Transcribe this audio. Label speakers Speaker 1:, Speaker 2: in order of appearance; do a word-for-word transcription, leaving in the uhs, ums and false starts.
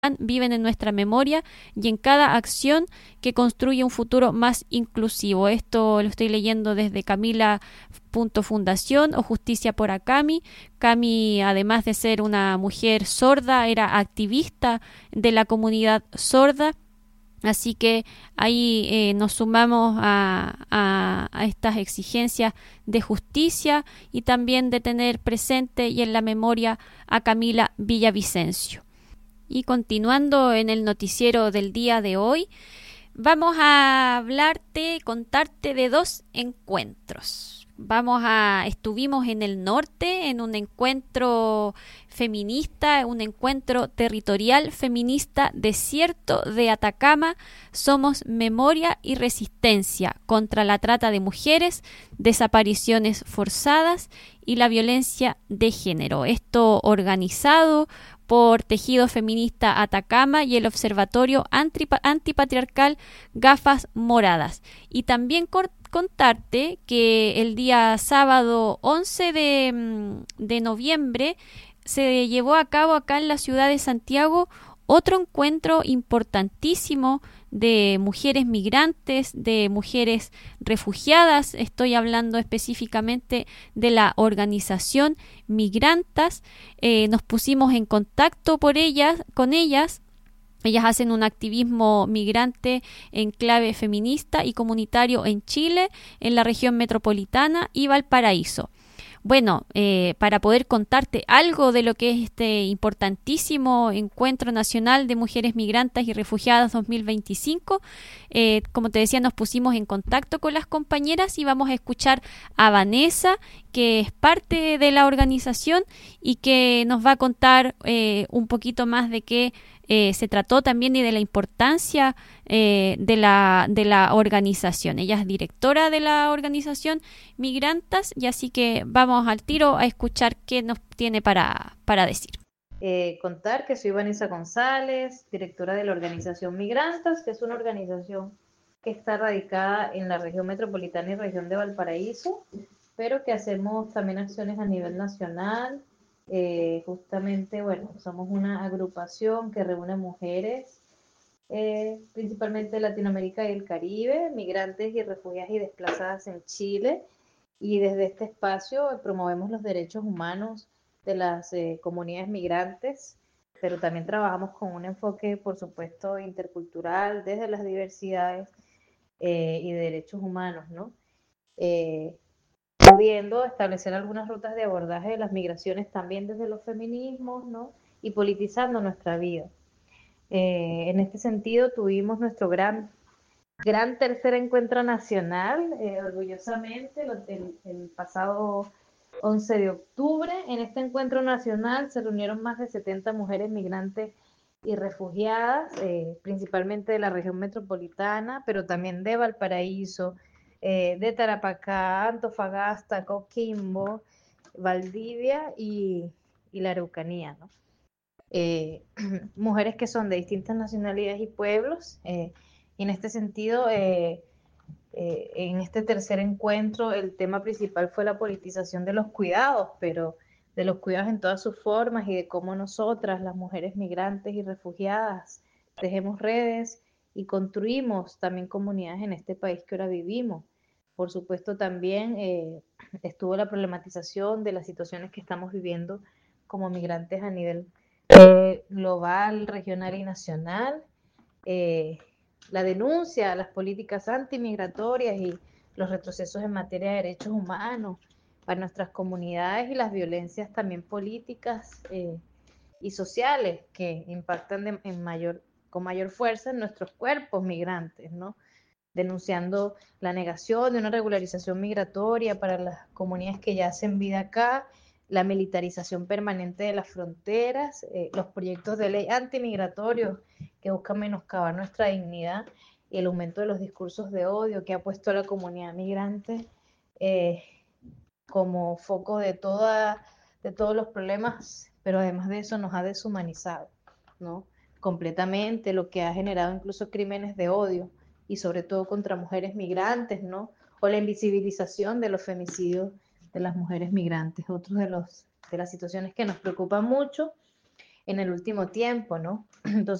Speaker 1: viven en nuestra memoria y en cada acción que construye un futuro más inclusivo. Esto lo estoy leyendo desde Camila punto Fundación o Justicia por Acami. Cami, además de ser una mujer sorda, era activista de la comunidad sorda. Así que ahí eh, nos sumamos a, a, a estas exigencias de justicia y también de tener presente y en la memoria a Camila Villavicencio. Y continuando en el noticiero del día de hoy, vamos a hablarte, contarte de dos encuentros. Vamos a, estuvimos en el norte en un encuentro feminista, un encuentro territorial feminista, Desierto de Atacama, somos memoria y resistencia contra la trata de mujeres, desapariciones forzadas y la violencia de género. Esto organizado por Tejido Feminista Atacama y el Observatorio Antipatriarcal Gafas Moradas. Y también contarte que el día sábado once de, de noviembre se llevó a cabo acá en la ciudad de Santiago otro encuentro importantísimo de mujeres migrantes, de mujeres refugiadas. Estoy hablando específicamente de la organización Migrantas. Eh, nos pusimos en contacto por ellas, con ellas. Ellas hacen un activismo migrante en clave feminista y comunitario en Chile, en la región metropolitana y Valparaíso. Bueno, eh, para poder contarte algo de lo que es este importantísimo Encuentro Nacional de Mujeres Migrantes y Refugiadas dos mil veinticinco, eh, como te decía, nos pusimos en contacto con las compañeras y vamos a escuchar a Vanessa, que es parte de la organización y que nos va a contar eh, un poquito más de qué eh, se trató también y de la importancia eh, de, la, de la organización. Ella es directora de la organización Migrantas y así que vamos al tiro a escuchar qué nos tiene para, para decir.
Speaker 2: Eh, contar que soy Vanessa González, directora de la organización Migrantas, que es una organización que está radicada en la región metropolitana y región de Valparaíso, pero que hacemos también acciones a nivel nacional. Eh, justamente, bueno, somos una agrupación que reúne mujeres, eh, principalmente de Latinoamérica y el Caribe, migrantes y refugiadas y desplazadas en Chile, y desde este espacio promovemos los derechos humanos de las eh, comunidades migrantes, pero también trabajamos con un enfoque, por supuesto, intercultural, desde las diversidades eh, y de derechos humanos, ¿no? Eh, pudiendo establecer algunas rutas de abordaje de las migraciones también desde los feminismos, ¿no? Y politizando nuestra vida. Eh, en este sentido, tuvimos nuestro gran, gran tercer encuentro nacional, eh, orgullosamente, el, el pasado once de octubre. En este encuentro nacional se reunieron más de setenta mujeres migrantes y refugiadas, eh, principalmente de la región metropolitana, pero también de Valparaíso, eh, de Tarapacá, Antofagasta, Coquimbo, Valdivia y, y la Araucanía, ¿no? Eh, mujeres que son de distintas nacionalidades y pueblos, eh, y en este sentido, eh, eh, en este tercer encuentro, el tema principal fue la politización de los cuidados, pero de los cuidados en todas sus formas y de cómo nosotras, las mujeres migrantes y refugiadas, tejemos redes y construimos también comunidades en este país que ahora vivimos. Por supuesto, también eh, estuvo la problematización de las situaciones que estamos viviendo como migrantes a nivel eh, global, regional y nacional. Eh, la denuncia a las políticas antimigratorias y los retrocesos en materia de derechos humanos para nuestras comunidades y las violencias también políticas eh, y sociales que impactan de, en mayor, con mayor fuerza en nuestros cuerpos migrantes, ¿no? Denunciando la negación de una regularización migratoria para las comunidades que ya hacen vida acá, la militarización permanente de las fronteras, eh, los proyectos de ley antimigratorios que buscan menoscabar nuestra dignidad y el aumento de los discursos de odio que ha puesto a la comunidad migrante eh, como foco de, toda, de todos los problemas, pero además de eso nos ha deshumanizado, ¿no? Completamente, lo que ha generado incluso crímenes de odio y sobre todo contra mujeres migrantes, ¿no? O la invisibilización de los femicidios de las mujeres migrantes, otros de, los, de las situaciones que nos preocupan mucho. en el último tiempo, ¿no? Entonces,